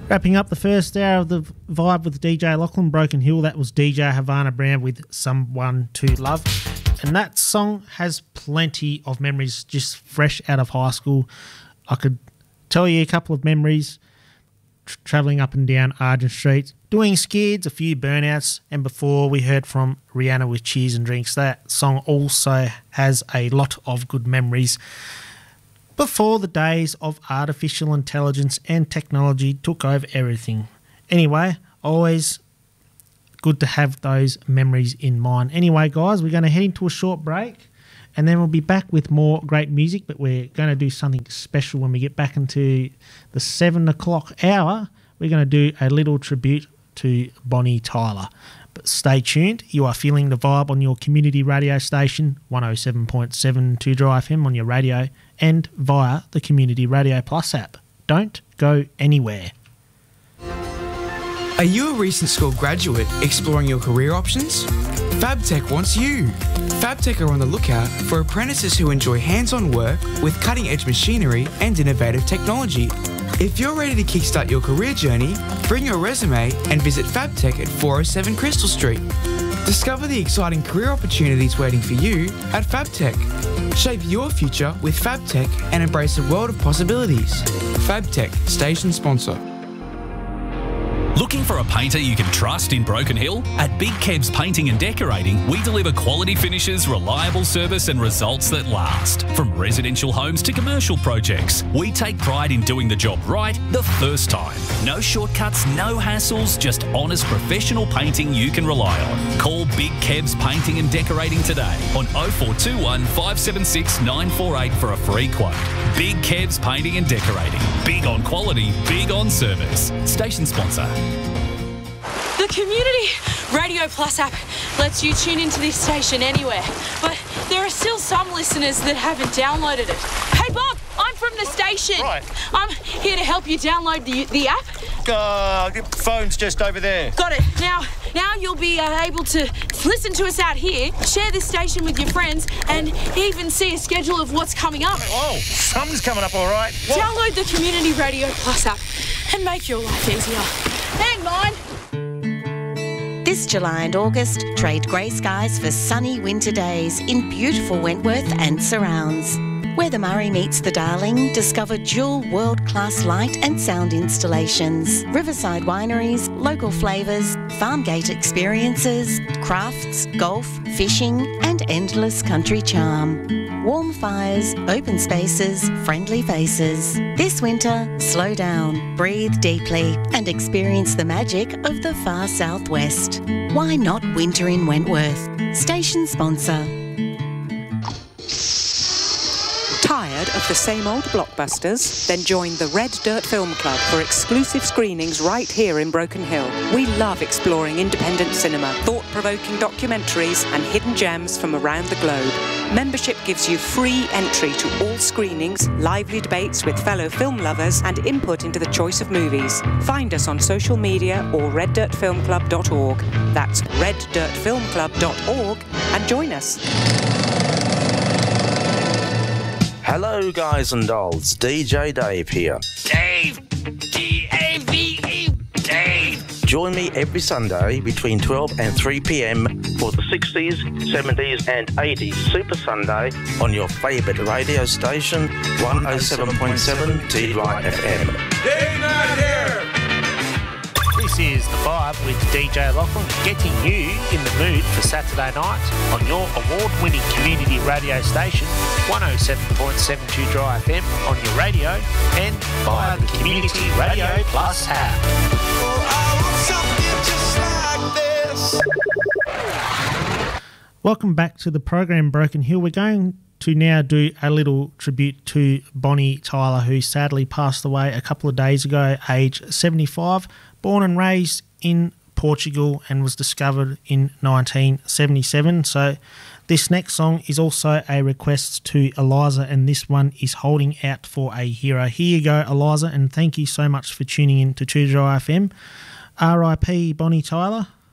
Wrapping up the first hour of the vibe with DJ Lachlan, Broken Hill, that was DJ Havana Brown with Someone to Love. And that song has plenty of memories just fresh out of high school. I could tell you a couple of memories, travelling up and down Argent Street, doing skids, a few burnouts, and before we heard from Rihanna with Cheers and Drinks. That song also has a lot of good memories. Before the days of artificial intelligence and technology took over everything. Anyway, always good to have those memories in mind. Anyway, guys, we're going to head into a short break and then we'll be back with more great music, but we're going to do something special when we get back into the 7 o'clock hour. We're going to do a little tribute to Bonnie Tyler. But stay tuned. You are feeling the vibe on your community radio station, 107.7 2 Dry FM on your radio and via the Community Radio Plus app. Don't go anywhere. Are you a recent school graduate exploring your career options? FabTech wants you. FabTech are on the lookout for apprentices who enjoy hands-on work with cutting-edge machinery and innovative technology. If you're ready to kickstart your career journey, bring your resume and visit FabTech at 407 Crystal Street. Discover the exciting career opportunities waiting for you at FabTech. Shape your future with FabTech and embrace a world of possibilities. FabTech, station sponsor. Looking for a painter you can trust in Broken Hill? At Big Kebs Painting and Decorating, we deliver quality finishes, reliable service and results that last. From residential homes to commercial projects, we take pride in doing the job right the first time. No shortcuts, no hassles, just honest professional painting you can rely on. Call Big Kebs Painting and Decorating today on 0421 576 948 for a free quote. Big Kebs Painting and Decorating. Big on quality, big on service. Station sponsor. The Community Radio Plus app lets you tune into this station anywhere, but there are still some listeners that haven't downloaded it. Hey Bob, I'm from the station. Right. I'm here to help you download the app. The phone's just over there. Got it. Now you'll be able to listen to us out here, share this station with your friends, and even see a schedule of what's coming up. Oh, something's coming up all right. What? Download the Community Radio Plus app and make your life easier. Hang on. This July and August, trade grey skies for sunny winter days in beautiful Wentworth and surrounds. Where the Murray meets the Darling, discover dual world-class light and sound installations, riverside wineries, local flavours, farm gate experiences, crafts, golf, fishing and endless country charm. Warm fires, open spaces, friendly faces. This winter, slow down, breathe deeply and experience the magic of the far southwest. Why not winter in Wentworth? Station sponsor. Tired of the same old blockbusters? Then join the Red Dirt Film Club for exclusive screenings right here in Broken Hill. We love exploring independent cinema, thought-provoking documentaries and hidden gems from around the globe. Membership gives you free entry to all screenings, lively debates with fellow film lovers and input into the choice of movies. Find us on social media or reddirtfilmclub.org. That's reddirtfilmclub.org and join us. Hello guys and dolls, DJ Dave here. Dave! D-A-V-E! Dave! Join me every Sunday between 12 and 3 p.m. for the 60s, 70s and 80s Super Sunday on your favourite radio station, 107.7 T-Dry FM. Dave not here! This is The Vibe with DJ Lachlan, getting you in the mood for Saturday night on your award-winning community radio station, 107.7 2 Dry FM on your radio and via the Community Radio Plus app. Welcome back to the program, Broken Hill. We're going to now do a little tribute to Bonnie Tyler, who sadly passed away a couple of days ago, age 75. Born and raised in Portugal and was discovered in 1977. So this next song is also a request to Eliza, and this one is Holding Out for a Hero. Here you go, Eliza, and thank you so much for tuning in to 2 Dry FM. R.I.P. Bonnie Tyler.